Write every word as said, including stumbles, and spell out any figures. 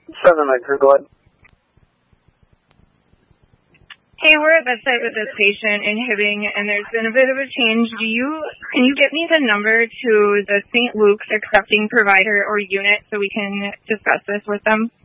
Seven, my crew, go ahead. Hey, we're at the site with this patient in Hibbing, and there's been a bit of a change. Do you, can you get me the number to the Saint Luke's accepting provider or unit so we can discuss this with them?